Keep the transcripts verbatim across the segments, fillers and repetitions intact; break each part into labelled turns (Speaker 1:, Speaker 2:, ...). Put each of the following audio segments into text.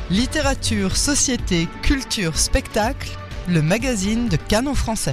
Speaker 1: Littérature, société, culture, spectacle, le magazine de Cannes en français.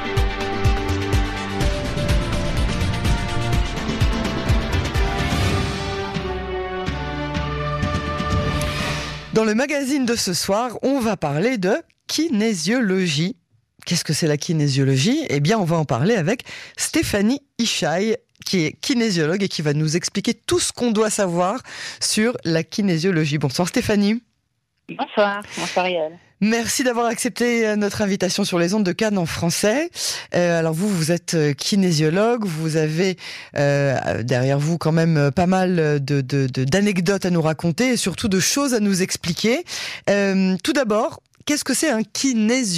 Speaker 1: Dans le magazine de ce soir, on va parler de kinésiologie. Qu'est-ce que c'est la kinésiologie ? Eh bien, on va en parler avec Stéphanie Ishaï, qui est kinésiologue et qui va nous expliquer tout ce qu'on doit savoir sur la kinésiologie. Bonsoir Stéphanie.
Speaker 2: Bonsoir, bonsoir Yael.
Speaker 1: Merci d'avoir accepté notre invitation sur les ondes de Cannes en français. Euh, alors vous, vous êtes kinésiologue, vous avez euh, derrière vous quand même pas mal de, de, de, d'anecdotes à nous raconter et surtout de choses à nous expliquer. Euh, tout d'abord, qu'est-ce que c'est un kinésiologue ?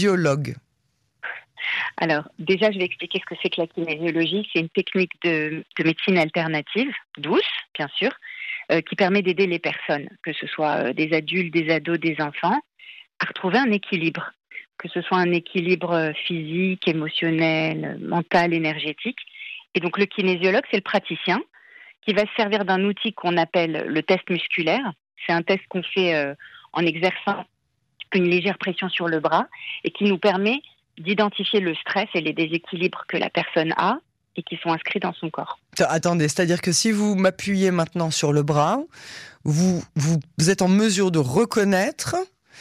Speaker 2: Alors, déjà, je vais expliquer ce que c'est que la kinésiologie. C'est une technique de, de médecine alternative, douce, bien sûr, euh, qui permet d'aider les personnes, que ce soit des adultes, des ados, des enfants, à retrouver un équilibre, que ce soit un équilibre physique, émotionnel, mental, énergétique. Et donc, le kinésiologue, c'est le praticien qui va se servir d'un outil qu'on appelle le test musculaire. C'est un test qu'on fait euh, en exerçant une légère pression sur le bras et qui nous permet d'identifier le stress et les déséquilibres que la personne a et qui sont inscrits dans son corps.
Speaker 1: Attendez, c'est-à-dire que si vous m'appuyez maintenant sur le bras, vous, vous, vous êtes en mesure de reconnaître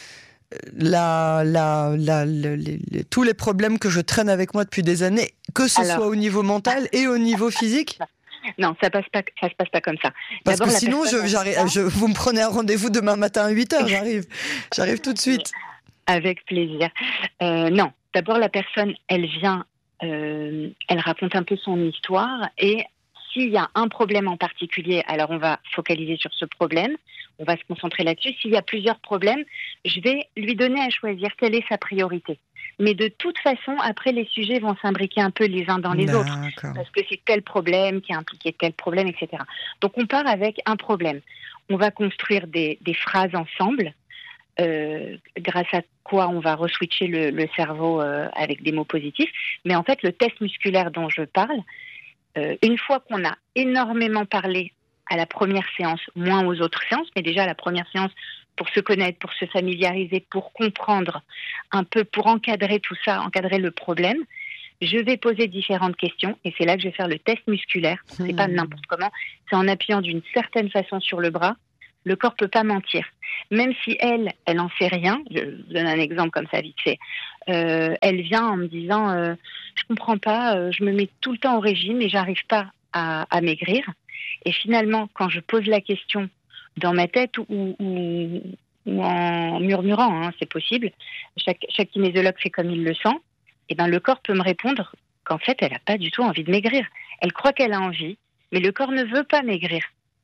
Speaker 1: la, la, la, la, les, les, tous les problèmes que je traîne avec moi depuis des années, que ce Alors, soit au niveau mental et au niveau physique ?
Speaker 2: Non, ça passe pas, ça se passe pas comme ça.
Speaker 1: Parce D'abord, que sinon, je, j'arrive, je, vous me prenez un rendez-vous demain matin à huit heures, j'arrive, j'arrive tout de suite.
Speaker 2: Avec plaisir. Euh, non, d'abord la personne, elle vient, euh, elle raconte un peu son histoire et s'il y a un problème en particulier, alors on va focaliser sur ce problème, on va se concentrer là-dessus. S'il y a plusieurs problèmes, je vais lui donner à choisir quelle est sa priorité. Mais de toute façon, après, les sujets vont s'imbriquer un peu les uns dans les
Speaker 1: D'accord.
Speaker 2: autres. Parce que c'est tel problème qui a impliqué tel problème, et cetera. Donc on part avec un problème. On va construire des, des phrases ensemble, euh, grâce à quoi on va reswitcher le, le cerveau euh, avec des mots positifs. Mais en fait, le test musculaire dont je parle, euh, une fois qu'on a énormément parlé à la première séance, moins aux autres séances, mais déjà à la première séance, pour se connaître, pour se familiariser, pour comprendre un peu, pour encadrer tout ça, encadrer le problème, je vais poser différentes questions et c'est là que je vais faire le test musculaire. Donc, c'est mmh. pas n'importe comment, c'est en appuyant d'une certaine façon sur le bras. Le corps peut pas mentir. Même si elle, elle en sait rien, je vous donne un exemple comme ça vite fait, euh, elle vient en me disant euh, « je comprends pas, euh, je me mets tout le temps au régime et j'arrive pas à, à maigrir ». Et finalement, quand je pose la question dans ma tête ou, ou, ou en murmurant, hein, c'est possible, chaque, chaque kinésiologue fait comme il le sent, et ben le corps peut me répondre qu'en fait, elle n'a pas du tout envie de maigrir. Elle croit qu'elle a envie, mais le corps ne veut pas maigrir.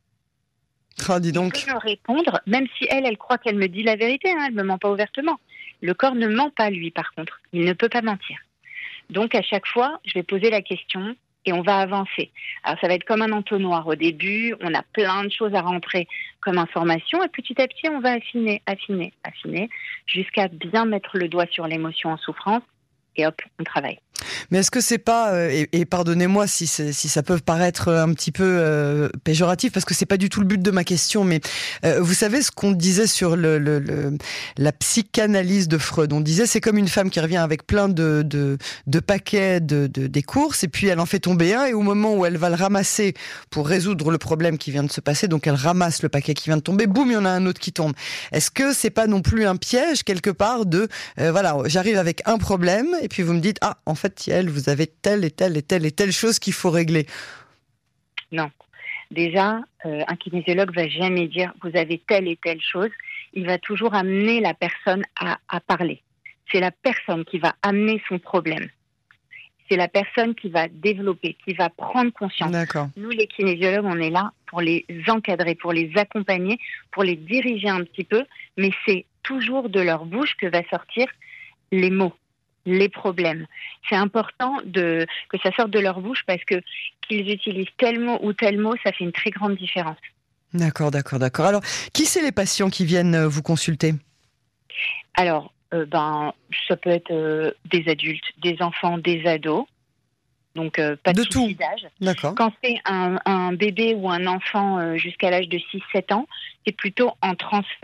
Speaker 1: Ah, dis donc.
Speaker 2: Il peut me répondre, même si elle, elle croit qu'elle me dit la vérité, hein, elle ne me ment pas ouvertement. Le corps ne ment pas, lui, par contre. Il ne peut pas mentir. Donc, à chaque fois, je vais poser la question et on va avancer. Alors, ça va être comme un entonnoir. Au début, on a plein de choses à rentrer comme information et petit à petit, on va affiner, affiner, affiner, jusqu'à bien mettre le doigt sur l'émotion en souffrance et hop, on travaille.
Speaker 1: Mais est-ce que c'est pas, euh, et, et pardonnez-moi si, c'est, si ça peut paraître un petit peu euh, péjoratif, parce que c'est pas du tout le but de ma question, mais euh, vous savez ce qu'on disait sur le, le, le, la psychanalyse de Freud. On disait c'est comme une femme qui revient avec plein de, de, de paquets de, de, des courses, et puis elle en fait tomber un, et au moment où elle va le ramasser pour résoudre le problème qui vient de se passer, donc elle ramasse le paquet qui vient de tomber, boum, il y en a un autre qui tombe. Est-ce que c'est pas non plus un piège quelque part de, euh, voilà, j'arrive avec un problème, et puis vous me dites, ah, en fait, Yael, vous avez telle et telle et telle et telle chose qu'il faut régler.
Speaker 2: Non. Déjà, euh, un kinésiologue va jamais dire vous avez telle et telle chose. Il va toujours amener la personne à, à parler. C'est la personne qui va amener son problème. C'est la personne qui va développer, qui va prendre conscience.
Speaker 1: D'accord.
Speaker 2: Nous, les kinésiologues, on est là pour les encadrer, pour les accompagner, pour les diriger un petit peu. Mais c'est toujours de leur bouche que va sortir les mots, les problèmes. C'est important de, que ça sorte de leur bouche parce que qu'ils utilisent tel mot ou tel mot, ça fait une très grande différence.
Speaker 1: D'accord, d'accord, d'accord. Alors, qui c'est les patients qui viennent vous consulter ?
Speaker 2: Alors, euh, ben, ça peut être euh, des adultes, des enfants, des ados. Donc, euh, pas de, de souci d'âge.
Speaker 1: D'accord.
Speaker 2: Quand c'est un, un bébé ou un enfant euh, jusqu'à l'âge de six sept ans, c'est plutôt en transfert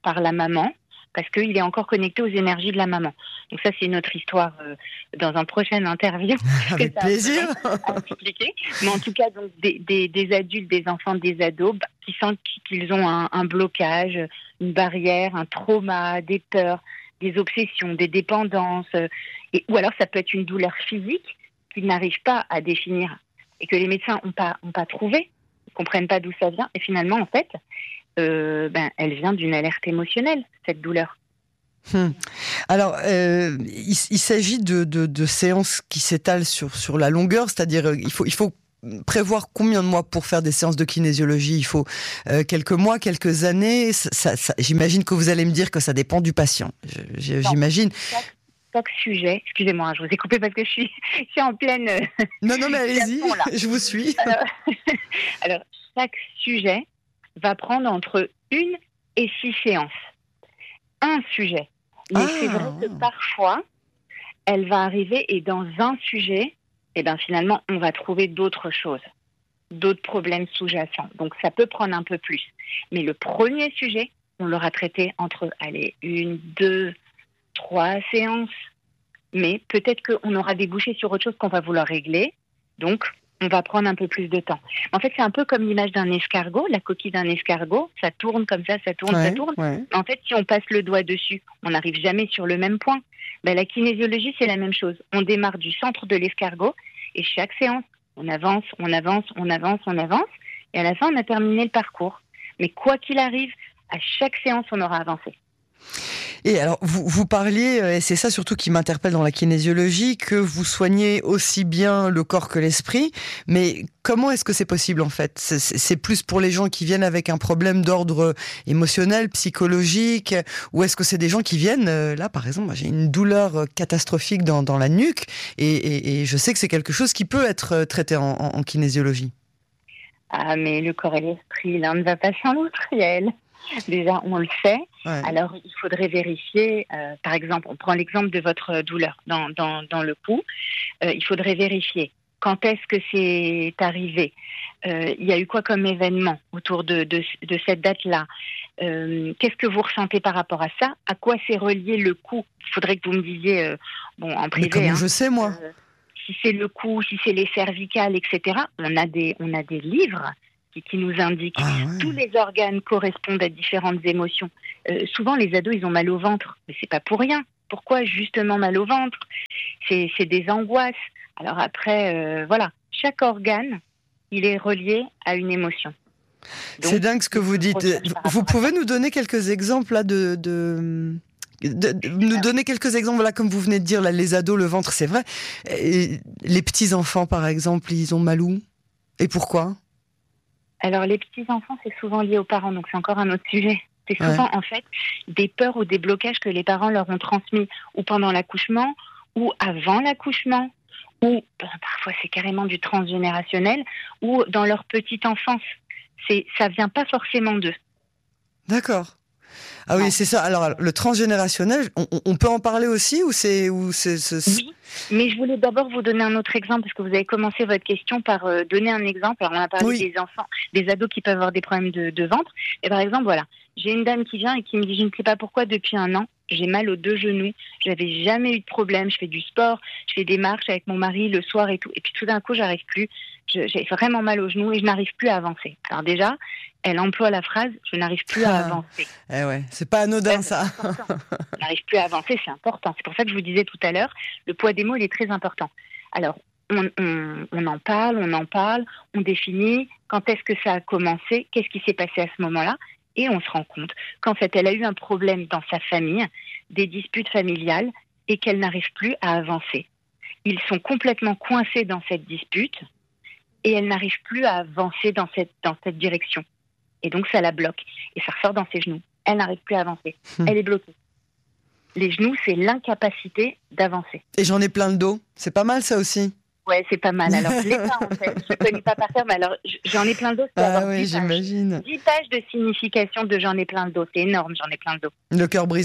Speaker 2: par la maman, parce qu'il est encore connecté aux énergies de la maman. Donc ça, c'est une autre histoire euh, dans un prochain interview.
Speaker 1: Avec plaisir.
Speaker 2: À expliquer. Mais en tout cas, donc, des, des, des adultes, des enfants, des ados bah, qui sentent qu'ils ont un, un blocage, une barrière, un trauma, des peurs, des obsessions, des dépendances, euh, et, ou alors ça peut être une douleur physique qu'ils n'arrivent pas à définir et que les médecins n'ont pas, ont pas trouvé, ne comprennent pas d'où ça vient. Et finalement, en fait, euh, ben, elle vient d'une alerte émotionnelle, cette douleur.
Speaker 1: Hum. Alors, euh, il, il s'agit de, de, de séances qui s'étalent sur, sur la longueur, c'est-à-dire euh, il faut, il faut prévoir combien de mois pour faire des séances de kinésiologie. Il faut euh, quelques mois, quelques années. Ça, ça, ça, j'imagine que vous allez me dire que ça dépend du patient. Je, j'imagine.
Speaker 2: Chaque, chaque sujet, excusez-moi, je vous ai coupé parce que je suis, je suis en pleine. Euh,
Speaker 1: non, non, mais allez-y, je vous suis.
Speaker 2: Alors, alors, chaque sujet va prendre entre une et six séances. Un sujet. Mais ah. c'est vrai que parfois, elle va arriver et dans un sujet, eh ben finalement, on va trouver d'autres choses, d'autres problèmes sous-jacents. Donc, ça peut prendre un peu plus. Mais le premier sujet, on l'aura traité entre, allez, une, deux, trois séances. Mais peut-être qu'on aura débouché sur autre chose qu'on va vouloir régler. Donc, on va prendre un peu plus de temps. En fait, c'est un peu comme l'image d'un escargot, la coquille d'un escargot. Ça tourne comme ça, ça tourne,
Speaker 1: ouais,
Speaker 2: ça tourne.
Speaker 1: Ouais.
Speaker 2: En fait, si on passe le doigt dessus, on n'arrive jamais sur le même point. Ben, la kinésiologie, c'est la même chose. On démarre du centre de l'escargot et chaque séance, on avance, on avance, on avance, on avance. Et à la fin, on a terminé le parcours. Mais quoi qu'il arrive, à chaque séance, on aura avancé.
Speaker 1: Et alors, vous, vous parliez, et c'est ça surtout qui m'interpelle dans la kinésiologie, que vous soignez aussi bien le corps que l'esprit, mais comment est-ce que c'est possible en fait ? c'est, c'est plus pour les gens qui viennent avec un problème d'ordre émotionnel, psychologique, ou est-ce que c'est des gens qui viennent, là par exemple, moi, j'ai une douleur catastrophique dans, dans la nuque, et, et, et je sais que c'est quelque chose qui peut être traité en, en, en kinésiologie.
Speaker 2: Ah mais le corps et l'esprit, l'un ne va pas sans l'autre, Yael. Déjà, on le sait. Ouais. Alors, il faudrait vérifier, euh, par exemple, on prend l'exemple de votre douleur dans, dans, dans le cou. Euh, il faudrait vérifier quand est-ce que c'est arrivé. Euh, il y a eu quoi comme événement autour de, de, de cette date-là. Euh, qu'est-ce que vous ressentez par rapport à ça ? À quoi c'est relié le cou ? Il faudrait que vous me disiez, euh, bon, en privé.
Speaker 1: Mais comment
Speaker 2: hein,
Speaker 1: je sais, moi
Speaker 2: euh, si c'est le cou, si c'est les cervicales, et cetera. On a des, on a des livres qui, qui nous indiquent.
Speaker 1: Ah ouais.
Speaker 2: Tous les organes correspondent à différentes émotions. Euh, souvent, les ados, ils ont mal au ventre, mais c'est pas pour rien. Pourquoi justement mal au ventre ? c'est, c'est des angoisses. Alors après, euh, voilà, chaque organe, il est relié à une émotion.
Speaker 1: Donc, c'est dingue ce que vous dites. Vous pouvez nous donner quelques exemples là de... de... De, de, nous donner quelques exemples, là, comme vous venez de dire, là, les ados, le ventre, c'est vrai. Et les petits-enfants, par exemple, ils ont mal où ? Et pourquoi ?
Speaker 2: Alors, les petits-enfants, c'est souvent lié aux parents, donc c'est encore un autre sujet. C'est souvent, ouais. en fait, des peurs ou des blocages que les parents leur ont transmis, ou pendant l'accouchement, ou avant l'accouchement, ou ben, parfois c'est carrément du transgénérationnel, ou dans leur petite enfance. C'est, ça vient pas forcément d'eux.
Speaker 1: D'accord. Ah oui, c'est ça. Alors, le transgénérationnel, on, on peut en parler aussi ou c'est, ou c'est, c'est...
Speaker 2: Oui, mais je voulais d'abord vous donner un autre exemple parce que vous avez commencé votre question par euh, donner un exemple. Alors, on a parlé oui. des enfants, des ados qui peuvent avoir des problèmes de, de ventre. Et par exemple, voilà, j'ai une dame qui vient et qui me dit, je ne sais pas pourquoi, depuis un an, j'ai mal aux deux genoux. J'avais jamais eu de problème. Je fais du sport, je fais des marches avec mon mari le soir et tout. Et puis tout d'un coup, j'arrive plus. Je, j'ai vraiment mal aux genoux et je n'arrive plus à avancer. Alors déjà, elle emploie la phrase « je n'arrive plus à avancer ».
Speaker 1: Eh ouais, c'est pas anodin ça.
Speaker 2: Je n'arrive plus à avancer, c'est important. C'est pour ça que je vous disais tout à l'heure, le poids des mots, il est très important. Alors, on, on, on en parle, on en parle, on définit quand est-ce que ça a commencé, qu'est-ce qui s'est passé à ce moment-là, et on se rend compte qu'en fait, elle a eu un problème dans sa famille, des disputes familiales, et qu'elle n'arrive plus à avancer. Ils sont complètement coincés dans cette dispute, et elle n'arrive plus à avancer dans cette, dans cette direction. Et donc, ça la bloque. Et ça ressort dans ses genoux. Elle n'arrive plus à avancer. Hum. Elle est bloquée. Les genoux, c'est l'incapacité d'avancer.
Speaker 1: Et j'en ai plein le dos. C'est pas mal, ça aussi.
Speaker 2: Ouais, c'est pas mal. Alors, je l'ai pas, en fait. Je ne connais pas par cœur, mais alors, j'en ai plein le dos. C'est
Speaker 1: ah oui, j'imagine.
Speaker 2: dix pages de signification de j'en ai plein le dos. C'est énorme, j'en ai plein le dos.
Speaker 1: Le cœur brisé ?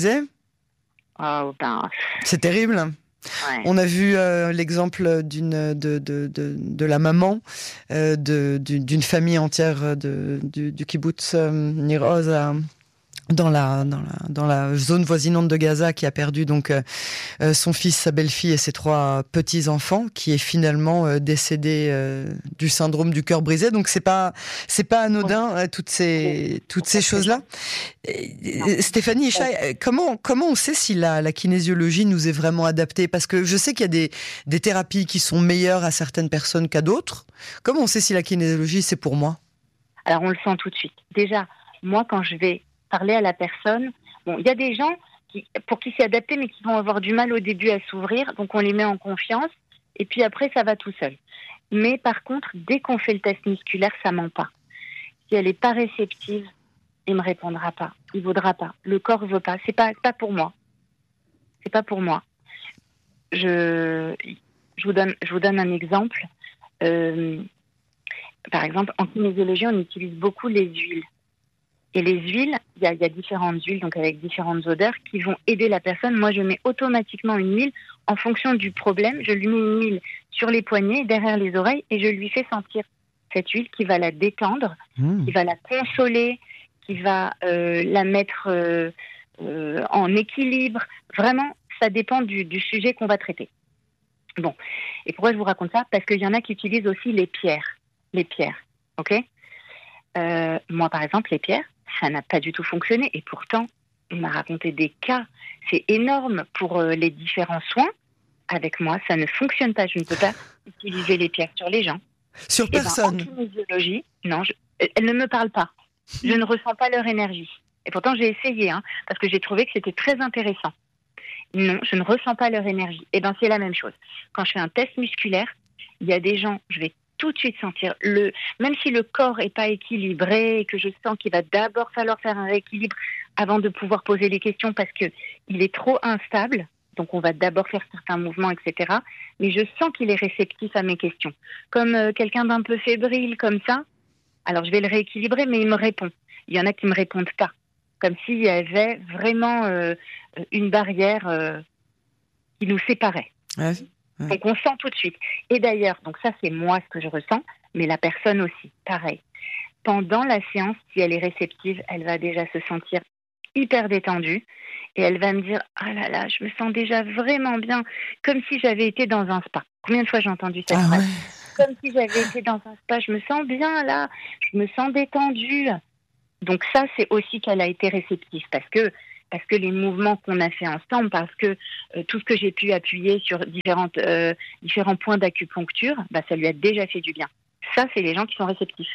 Speaker 2: Oh, ben...
Speaker 1: C'est terrible.
Speaker 2: Ouais.
Speaker 1: On a vu euh, l'exemple d'une de de de, de la maman euh, de d'une famille entière de du, du kibbutz euh, Nir Oz à, dans la dans la dans la zone voisinante de Gaza, qui a perdu donc euh, son fils, sa belle-fille et ses trois petits enfants, qui est finalement euh, décédé euh, du syndrome du cœur brisé. Donc c'est pas c'est pas anodin euh, toutes ces toutes ces choses-là. Et, Stéphanie Ishaï, comment comment on sait si la la kinésiologie nous est vraiment adaptée? Parce que je sais qu'il y a des des thérapies qui sont meilleures à certaines personnes qu'à d'autres. Comment on sait si la kinésiologie c'est pour moi?
Speaker 2: Alors on le sent tout de suite. Déjà, moi quand je vais parler à la personne. Bon, il y a des gens qui, pour qui c'est adapté, mais qui vont avoir du mal au début à s'ouvrir, donc on les met en confiance, et puis après, ça va tout seul. Mais par contre, dès qu'on fait le test musculaire, ça ment pas. Si elle n'est pas réceptive, il ne me répondra pas, il ne vaudra pas. Le corps ne veut pas, c'est pas, pas pour moi. C'est pas pour moi. Je, je, vous, donne, je vous donne un exemple. Euh, par exemple, en kinésiologie, on utilise beaucoup les huiles. Et les huiles, il y, y a différentes huiles, donc avec différentes odeurs, qui vont aider la personne. Moi, je mets automatiquement une huile en fonction du problème. Je lui mets une huile sur les poignets, derrière les oreilles, et je lui fais sentir cette huile qui va la détendre, mmh. qui va la consoler, qui va euh, la mettre euh, euh, en équilibre. Vraiment, ça dépend du, du sujet qu'on va traiter. Bon. Et pourquoi je vous raconte ça? Parce qu'il y en a qui utilisent aussi les pierres. Les pierres, ok? euh, Moi, par exemple, les pierres, ça n'a pas du tout fonctionné. Et pourtant, on m'a raconté des cas. C'est énorme pour euh, les différents soins. Avec moi, ça ne fonctionne pas. Je ne peux pas utiliser les pierres sur les gens.
Speaker 1: Sur
Speaker 2: Et
Speaker 1: personne.
Speaker 2: Ben, en kinésiologie, non, je, elles ne me parlent pas. Je ne ressens pas leur énergie. Et pourtant, j'ai essayé, hein, parce que j'ai trouvé que c'était très intéressant. Non, je ne ressens pas leur énergie. Et bien, c'est la même chose. Quand je fais un test musculaire, il y a des gens, je vais tout de suite sentir, le, même si le corps n'est pas équilibré et que je sens qu'il va d'abord falloir faire un rééquilibre avant de pouvoir poser les questions parce qu'il est trop instable, donc on va d'abord faire certains mouvements, et cetera. Mais je sens qu'il est réceptif à mes questions. Comme euh, quelqu'un d'un peu fébrile, comme ça, alors je vais le rééquilibrer, mais il me répond. Il y en a qui ne me répondent pas, comme s'il y avait vraiment euh, une barrière euh, qui nous séparait.
Speaker 1: Ouais. Ouais.
Speaker 2: Donc on sent tout de suite. Et d'ailleurs, donc ça c'est moi ce que je ressens, mais la personne aussi, pareil. Pendant la séance, si elle est réceptive, elle va déjà se sentir hyper détendue et elle va me dire « Ah là là, je me sens déjà vraiment bien, comme si j'avais été dans un spa. » Combien de fois j'ai entendu cette
Speaker 1: ah
Speaker 2: phrase
Speaker 1: ouais.
Speaker 2: Comme si j'avais été dans un spa, je me sens bien là, je me sens détendue. Donc ça, c'est aussi qu'elle a été réceptive parce que parce que les mouvements qu'on a fait ensemble, parce que euh, tout ce que j'ai pu appuyer sur différentes, euh, différents points d'acupuncture, bah, ça lui a déjà fait du bien. Ça, c'est les gens qui sont réceptifs.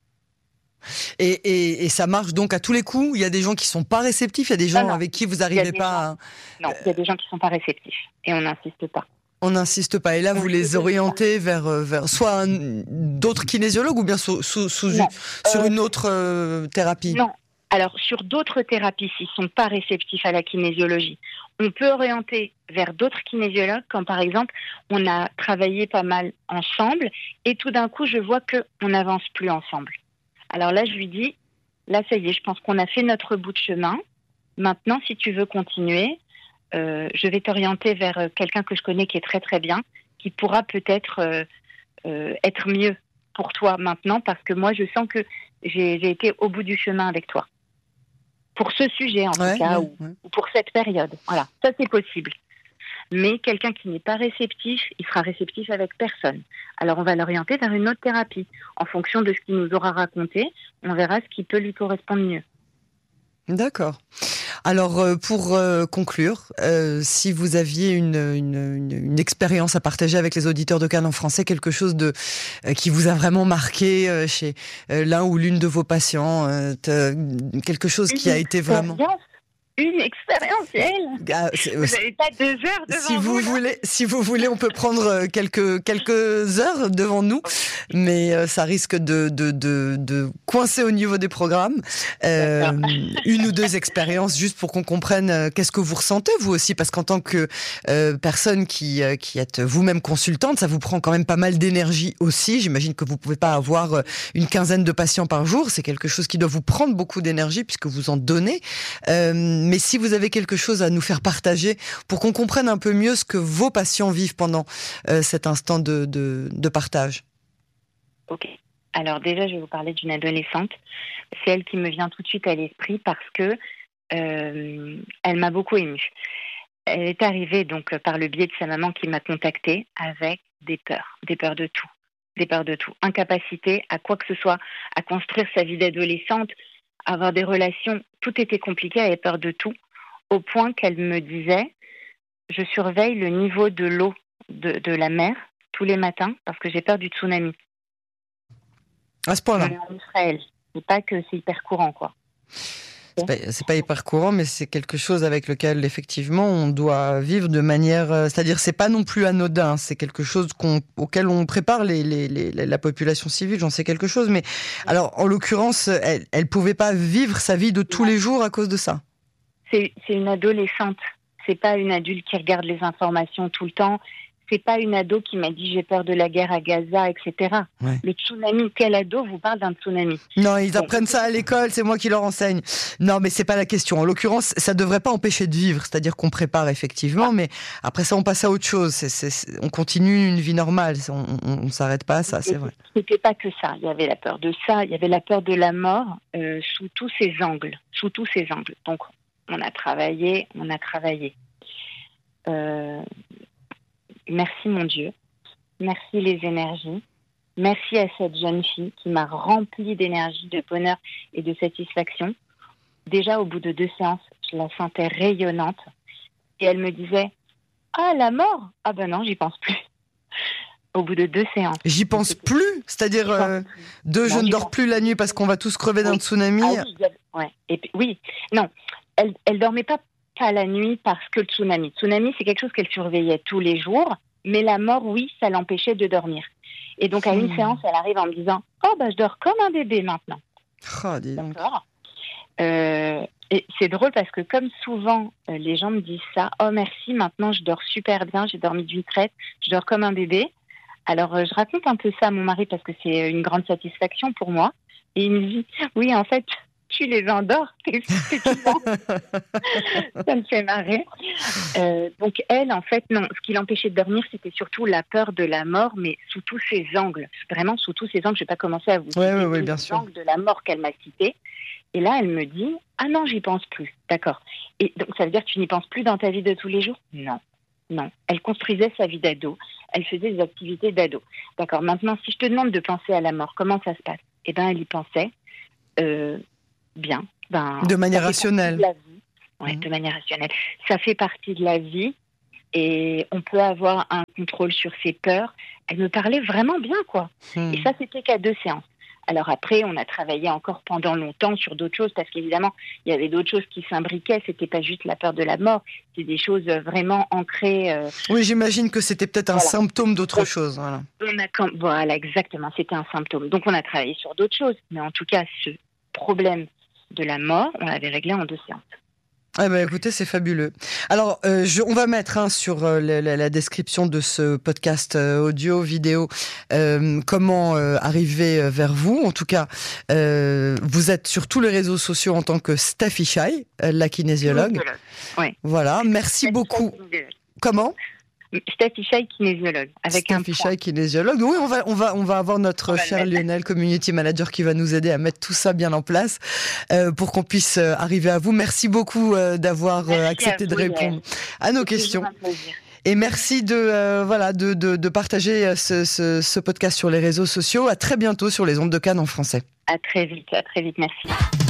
Speaker 1: Et, et, et ça marche donc à tous les coups? Il y a des gens qui ne sont pas réceptifs, il y a des gens non, non. avec qui vous n'arrivez pas
Speaker 2: gens... à... Non, il y a des gens qui ne sont pas réceptifs et on n'insiste pas.
Speaker 1: On n'insiste pas. Et là, vous les orientez vers, vers soit un, d'autres kinésiologues ou bien sous, sous, sous une, sur euh, une autre euh, thérapie?
Speaker 2: Non. Alors, sur d'autres thérapies, s'ils ne sont pas réceptifs à la kinésiologie, on peut orienter vers d'autres kinésiologues quand, par exemple, on a travaillé pas mal ensemble et tout d'un coup, je vois qu'on n'avance plus ensemble. Alors là, je lui dis, là, ça y est, je pense qu'on a fait notre bout de chemin. Maintenant, si tu veux continuer, euh, je vais t'orienter vers quelqu'un que je connais qui est très, très bien, qui pourra peut-être euh, euh, être mieux pour toi maintenant parce que moi, je sens que j'ai, j'ai été au bout du chemin avec toi. Pour ce sujet, en ouais, tout cas, ouais, ou, ouais. ou pour cette période. Voilà, ça c'est possible. Mais quelqu'un qui n'est pas réceptif, il sera réceptif avec personne. Alors on va l'orienter vers une autre thérapie. En fonction de ce qu'il nous aura raconté, on verra ce qui peut lui correspondre mieux.
Speaker 1: D'accord. Alors euh, pour euh, conclure, euh, si vous aviez une, une, une, une expérience à partager avec les auditeurs de Cannes en français, quelque chose de euh, qui vous a vraiment marqué euh, chez euh, l'un ou l'une de vos patients, euh, quelque chose qui a été vraiment...
Speaker 2: Une expérience, elle.
Speaker 1: Ah,
Speaker 2: vous n'avez pas deux heures devant
Speaker 1: si vous.
Speaker 2: vous
Speaker 1: Voulez, si vous voulez, on peut prendre quelques, quelques heures devant nous, mais euh, ça risque de, de, de, de coincer au niveau des programmes. Euh, une ou deux expériences, juste pour qu'on comprenne euh, qu'est-ce que vous ressentez, vous aussi, parce qu'en tant que euh, personne qui, euh, qui êtes vous-même consultante, ça vous prend quand même pas mal d'énergie aussi. J'imagine que vous ne pouvez pas avoir une quinzaine de patients par jour. C'est quelque chose qui doit vous prendre beaucoup d'énergie, puisque vous en donnez. Euh, Mais si vous avez quelque chose à nous faire partager pour qu'on comprenne un peu mieux ce que vos patients vivent pendant euh, cet instant de, de, de partage.
Speaker 2: Ok. Alors déjà, je vais vous parler d'une adolescente. C'est elle qui me vient tout de suite à l'esprit parce que euh, elle m'a beaucoup émue. Elle est arrivée donc par le biais de sa maman qui m'a contactée avec des peurs, des peurs de tout, des peurs de tout, incapacité à quoi que ce soit, à construire sa vie d'adolescente, à avoir des relations, tout était compliqué, elle avait peur de tout, au point qu'elle me disait, je surveille le niveau de l'eau de, de la mer tous les matins parce que j'ai peur du tsunami.
Speaker 1: À ce point-là.
Speaker 2: En Israël, c'est pas que c'est hyper courant, quoi.
Speaker 1: C'est pas, c'est pas hyper courant, mais c'est quelque chose avec lequel, effectivement, on doit vivre de manière... Euh, c'est-à-dire, c'est pas non plus anodin, c'est quelque chose qu'on, auquel on prépare les, les, les, la population civile, j'en sais quelque chose, mais alors, en l'occurrence, elle, elle pouvait pas vivre sa vie de tous les jours à cause de ça.
Speaker 2: C'est, c'est une adolescente, c'est pas une adulte qui regarde les informations tout le temps, c'est pas une ado qui m'a dit j'ai peur de la guerre à Gaza, et cetera. Ouais. Le tsunami, quel ado vous parle d'un tsunami?
Speaker 1: Non, ils bon. apprennent ça à l'école, c'est moi qui leur enseigne. Non, mais c'est pas la question. En l'occurrence, ça devrait pas empêcher de vivre, c'est-à-dire qu'on prépare effectivement, ah. mais après ça, on passe à autre chose. C'est, c'est, c'est, on continue une vie normale, on, on, on s'arrête pas à ça, c'est vrai.
Speaker 2: C'était pas que ça. Il y avait la peur de ça, il y avait la peur de la mort euh, sous tous ses angles, sous tous ses angles. Donc, on a travaillé, on a travaillé. Euh, Merci mon Dieu, merci les énergies, merci à cette jeune fille qui m'a remplie d'énergie, de bonheur et de satisfaction. Déjà au bout de deux séances, je la sentais rayonnante et elle me disait « Ah, la mort ? Ah ben non, j'y pense plus. » Au bout de deux séances.
Speaker 1: J'y pense C'était... plus, c'est-à-dire euh, deux, non, je ne dors plus la nuit parce qu'on va tous crever oui. d'un tsunami.
Speaker 2: Ah oui, ouais. et puis, oui, non, elle elle dormait pas pas la nuit parce que le tsunami. Le tsunami, c'est quelque chose qu'elle surveillait tous les jours, mais la mort, oui, ça l'empêchait de dormir. Et donc, à une mmh. séance, elle arrive en me disant « Oh, bah, je dors comme un bébé maintenant.
Speaker 1: Oh, » dis donc.
Speaker 2: D'accord. Euh, et c'est drôle parce que comme souvent, euh, les gens me disent ça « Oh, merci, maintenant, je dors super bien, j'ai dormi d'une traite, je dors comme un bébé. » Alors, euh, je raconte un peu ça à mon mari parce que c'est une grande satisfaction pour moi. Et il me dit « Oui, en fait, tu les endors, effectivement. » Ça me fait marrer. Euh, donc elle, en fait, non. Ce qui l'empêchait de dormir, c'était surtout la peur de la mort, mais sous tous ses angles. Vraiment, sous tous ses angles. Je ne vais pas commencer à vous
Speaker 1: ouais, ouais, ouais,
Speaker 2: les
Speaker 1: bien sûr.
Speaker 2: angles de la mort qu'elle m'a cité. Et là, elle me dit « Ah non, j'y pense plus. » D'accord. Et donc, ça veut dire que tu n'y penses plus dans ta vie de tous les jours ? Non. Non. Elle construisait sa vie d'ado. Elle faisait des activités d'ado. D'accord. Maintenant, si je te demande de penser à la mort, comment ça se passe ? Eh bien, elle y pensait. Euh, Bien. Ben,
Speaker 1: de manière rationnelle.
Speaker 2: De oui, mmh. de manière rationnelle. Ça fait partie de la vie et on peut avoir un contrôle sur ses peurs. Elle me parlait vraiment bien, quoi. Mmh. Et ça, c'était qu'à deux séances. Alors après, on a travaillé encore pendant longtemps sur d'autres choses parce qu'évidemment, il y avait d'autres choses qui s'imbriquaient. C'était pas juste la peur de la mort. C'est des choses vraiment ancrées. Euh...
Speaker 1: Oui, j'imagine que c'était peut-être voilà. un symptôme d'autre chose. Voilà.
Speaker 2: On a... voilà, exactement. C'était un symptôme. Donc, on a travaillé sur d'autres choses. Mais en tout cas, ce problème de la mort, on l'avait réglé en deux séances.
Speaker 1: Eh ben, écoutez, c'est fabuleux. Alors, euh, je, on va mettre hein, sur euh, la, la, la description de ce podcast euh, audio, vidéo, euh, comment euh, arriver vers vous. En tout cas, euh, vous êtes sur tous les réseaux sociaux en tant que Steffi Shai, euh, la kinésiologue.
Speaker 2: Oui.
Speaker 1: Voilà, merci Steffi beaucoup. Comment ?
Speaker 2: Steffi Shai, kinésiologue. Avec
Speaker 1: Steffi Shai, kinésiologue. Oui, on va, on va, on va avoir notre cher Lionel, community manager, qui va nous aider à mettre tout ça bien en place euh, pour qu'on puisse euh, arriver à vous. Merci beaucoup euh, d'avoir euh, accepté vous, de répondre Yael. à nos questions. Et merci de, euh, voilà, de, de, de partager ce, ce, ce podcast sur les réseaux sociaux. À très bientôt sur les ondes de Cannes en français.
Speaker 2: À très vite, à très vite. Merci.